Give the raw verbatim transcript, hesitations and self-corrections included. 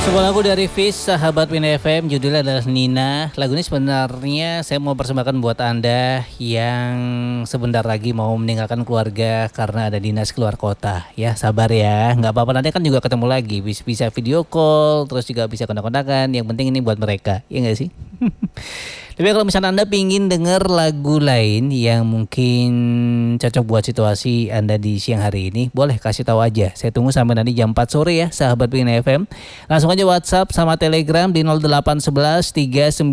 Sebuah lagu dari Fish, sahabat Win F M, judulnya adalah Nina. Lagu ini sebenarnya saya mau persembahkan buat Anda yang sebentar lagi mau meninggalkan keluarga karena ada dinas keluar kota. Ya sabar ya, nggak apa-apa, nanti kan juga ketemu lagi. Bisa, bisa video call, terus juga bisa kontak-kontakan. Yang penting ini buat mereka, ya nggak sih? Tapi kalau misalnya Anda pingin denger lagu lain yang mungkin cocok buat situasi Anda di siang hari ini, boleh kasih tahu aja. Saya tunggu sampai nanti jam empat sore ya, sahabat Win F M. Langsung aja WhatsApp sama Telegram di nol delapan satu satu tiga sembilan